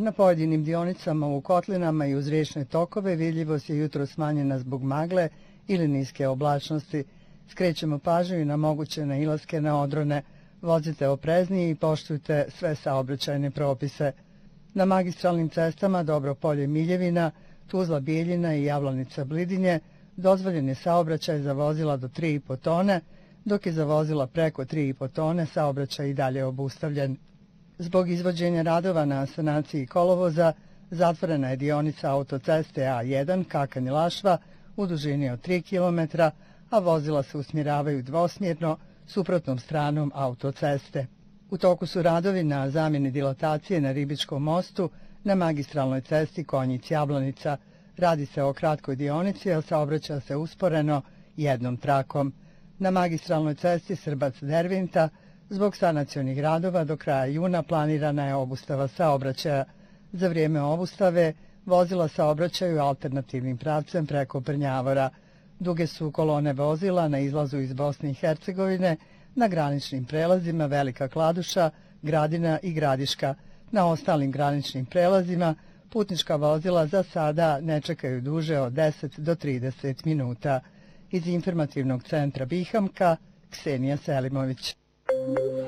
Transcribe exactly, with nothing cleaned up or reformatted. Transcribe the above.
Na pojedinim dionicama u kotlinama i uz riječne tokove vidljivost je jutro smanjena zbog magle ili niske oblačnosti. Skrećemo pažnju i na moguće nailaske na odrone. Vozite opreznije i poštujte sve saobraćajne propise. Na magistralnim cestama Dobropolje-Miljevina, Tuzla-Bijeljina i Javlanica-Blidinje dozvoljen je saobraćaj za vozila do tri i po tone, dok je za vozila preko tri i po tone saobraćaj i dalje obustavljen. Zbog izvođenja radova na sanaciji kolovoza zatvorena je dionica autoceste A jedan Kakanj-Lašva u dužini od tri kilometra, a vozila se usmjeravaju dvosmjerno suprotnom stranom autoceste. U toku su radovi na zamjeni dilatacije na Ribičkom mostu na magistralnoj cesti Konjic-Jablanica. Radi se o kratkoj dionici, a saobraća se usporeno jednom trakom. Na magistralnoj cesti Srbac-Dervinta zbog sanacionih radova do kraja juna planirana je obustava saobraćaja. Za vrijeme obustave vozila saobraćaju alternativnim pravcem preko Prnjavora. Duge su kolone vozila na izlazu iz Bosne i Hercegovine, na graničnim prelazima Velika Kladuša, Gradina i Gradiška. Na ostalim graničnim prelazima putnička vozila za sada ne čekaju duže od deset do trideset minuta. Iz informativnog centra Bihamka, Ksenija Selimović.